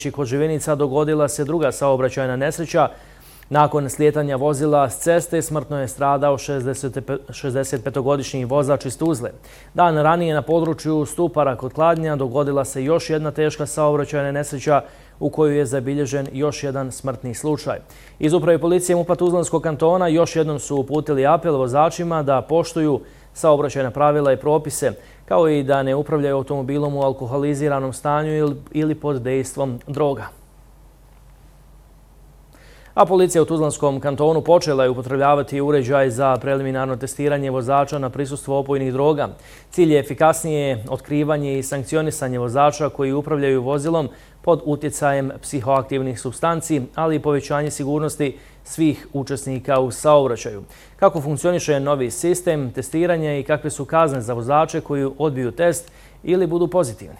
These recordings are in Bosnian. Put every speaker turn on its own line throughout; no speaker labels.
Kod Živinica dogodila se druga saobraćajna nesreća. Nakon slijetanja vozila s ceste smrtno je stradao 65-godišnji vozač iz Tuzle. Dan ranije na području Stupara kod Kladnja dogodila se još jedna teška saobraćajna nesreća u kojoj je zabilježen još jedan smrtni slučaj. Iz Uprave policije MUP-a Tuzlanskog kantona još jednom su uputili apel vozačima da poštuju saobraćajna pravila i propise, kao i da ne upravljaju automobilom u alkoholiziranom stanju ili pod dejstvom droga. A policija u Tuzlanskom kantonu počela je upotrebljavati uređaj za preliminarno testiranje vozača na prisustvo opojnih droga. Cilj je efikasnije otkrivanje i sankcionisanje vozača koji upravljaju vozilom pod utjecajem psihoaktivnih supstanci, ali i povećanje sigurnosti svih učesnika u saobraćaju. Kako funkcioniše novi sistem testiranja i kakve su kazne za vozače koji odbiju test ili budu pozitivni?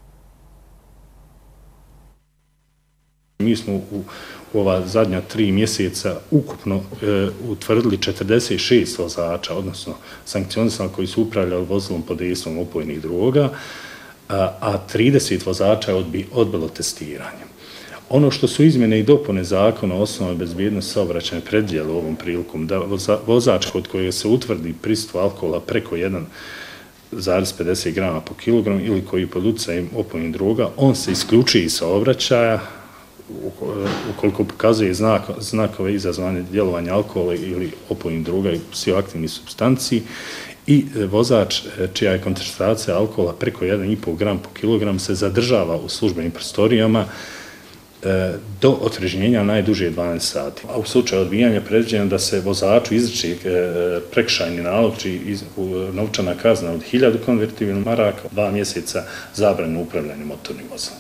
Mi smo u ova zadnja 3 mjeseca ukupno utvrdili 46 vozača, odnosno sankcionisani koji su upravljali vozilom pod dejstvom opojnih droga, a 30 vozača je odbilo testiranje. Ono što su izmjene i dopune zakona o osnovnoj bezbjednosti saobraćajne predvidjele ovom prilikom, da vozač kod kojeg se utvrdi prisustvo alkohola preko 1,50 grama po kilogram ili koji pod utjecajem opojnih droga, on se isključi iz saobraćaja ukoliko pokazuje znakove izazvane djelovanja alkohola ili opojnih droga i psihoaktivnih supstanci, i vozač čija je koncentracija alkohola preko 1,5 gram po kilogram se zadržava u službenim prostorijama do otrežnjenja najduže 12 sati. A u slučaju odbijanja predviđeno da se vozaču izriče prekršajni nalog, čiji novčana kazna od 1000 konvertibilnih maraka, 2 mjeseca zabrane upravljanja motornim vozilom.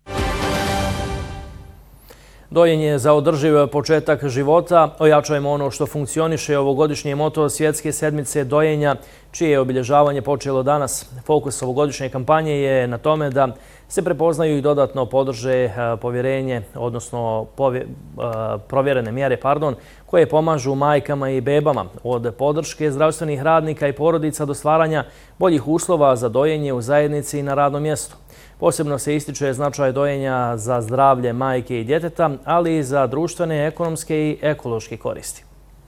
Dojenje za održiv početak života. Ojačajmo ono što funkcioniše ovogodišnje moto Svjetske sedmice dojenja, čije je obilježavanje počelo danas. Fokus ovogodišnje kampanje je na tome da se prepoznaju i dodatno podrže povjerenje, odnosno provjerene mjere, koje pomažu majkama i bebama, od podrške zdravstvenih radnika i porodica do stvaranja boljih uslova za dojenje u zajednici i na radnom mjestu. Posebno se ističe značaj dojenja za zdravlje majke i djeteta, ali i za društvene, ekonomske i ekološke koristi.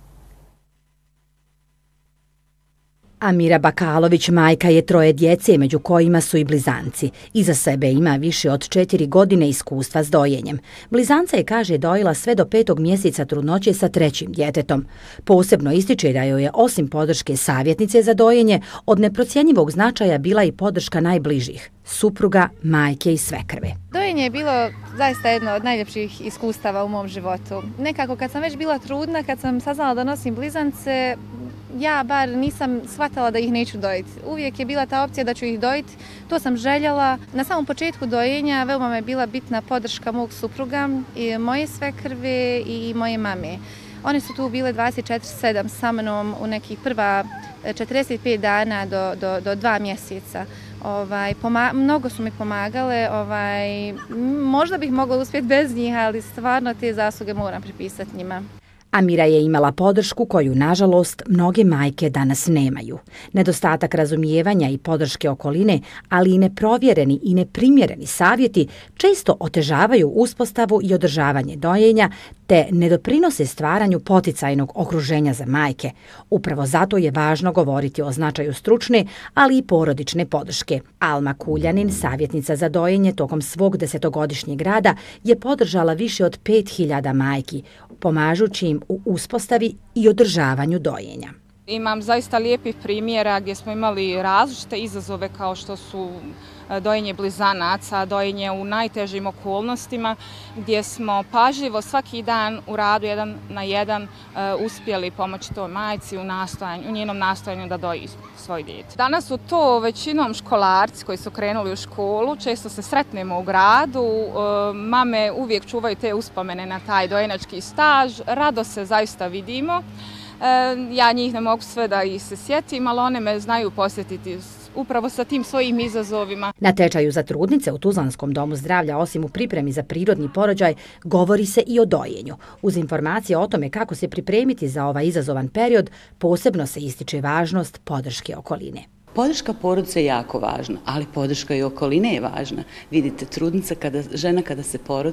Amira Bakalović majka je 3 djece, među kojima su i blizanci. Iza sebe ima više od 4 godine iskustva s dojenjem. Blizanca je, kaže, dojila sve do 5. mjeseca trudnoće sa 3. djetetom. Posebno ističe da joj je, osim podrške savjetnice za dojenje, od neprocjenjivog značaja bila i podrška najbližih, supruga, majke i svekrve.
Dojenje je bilo zaista jedno od najljepših iskustava u mom životu. Nekako kad sam već bila trudna, kad sam saznala da nosim blizance, ja bar nisam shvatala da ih neću dojiti. Uvijek je bila ta opcija da ću ih dojiti, to sam željela. Na samom početku dojenja veoma me je bila bitna podrška mog supruga, i moje svekrve i moje mame. One su tu bile 24/7 sa mnom u nekih prva 45 dana do 2 mjeseca. Mnogo su mi pomagale, možda bih mogla uspjeti bez njih, ali stvarno te zasluge moram pripisati njima.
Amira je imala podršku koju, nažalost, mnoge majke danas nemaju. Nedostatak razumijevanja i podrške okoline, ali i neprovjereni i neprimjereni savjeti često otežavaju uspostavu i održavanje dojenja, te ne doprinose stvaranju poticajnog okruženja za majke. Upravo zato je važno govoriti o značaju stručne, ali i porodične podrške. Alma Kuljanin, savjetnica za dojenje, tokom svog 10-godišnjeg rada je podržala više od 5000 majki, pomažući im u uspostavi i održavanju dojenja.
Imam zaista lijepih primjera gdje smo imali različite izazove kao što su dojenje blizanaca, dojenje u najtežim okolnostima, gdje smo pažljivo svaki dan u radu 1 na 1 uspjeli pomoći toj majci u njenom nastojanju da doji svoj dijete. Danas su to većinom školarci koji su krenuli u školu, često se sretnemo u gradu, mame uvijek čuvaju te uspomene na taj dojenački staž, rado se zaista vidimo. Ja njih ne mogu sve da ih se sjetim, ali one me znaju posjetiti upravo sa tim svojim izazovima.
Na tečaju za trudnice u Tuzlanskom domu zdravlja, osim u pripremi za prirodni porođaj, govori se i o dojenju. Uz informacije o tome kako se pripremiti za ovaj izazovan period, posebno se ističe važnost podrške okoline.
Podrška porodice je jako važna, ali podrška i okoline je važna. Vidite, žena kada se porodi,